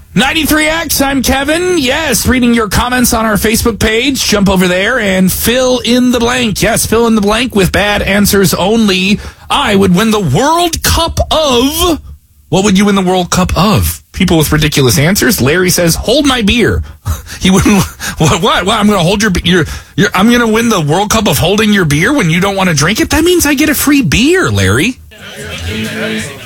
93X, I'm Kevin. Yes, reading your comments on our Facebook page. Jump over there and fill in the blank. Yes, fill in the blank with bad answers only. I would win the World Cup of... What would you win the World Cup of? People with ridiculous answers. Larry says, hold my beer. He wouldn't... What? I'm going to hold your... I'm going to win the World Cup of holding your beer when you don't want to drink it? That means I get a free beer, Larry.